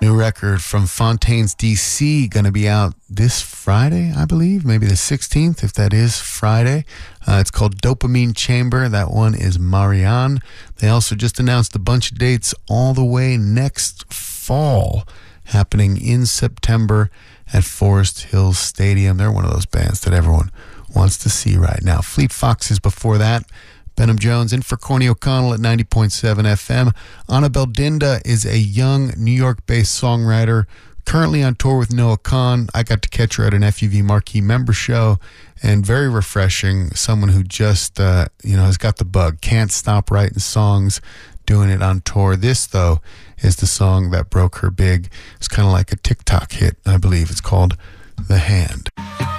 New record from Fontaines DC, going to be out this Friday, I believe, maybe the 16th, if that is Friday. It's called Dopamine Chamber. That one is Marianne. They also just announced a bunch of dates all the way next fall, happening in September at Forest Hills Stadium. They're one of those bands that everyone wants to see right now. Fleet Foxes before that. Benham Jones in for Corny O'Connell at 90.7 FM. Annabelle Dinda is a young New York-based songwriter currently on tour with Noah Kahan. I got to catch her at an FUV Marquee member show, and very refreshing. Someone who just, has got the bug. Can't stop writing songs, doing it on tour. This, though, is the song that broke her big. It's kind of like a TikTok hit, I believe. It's called The Hand.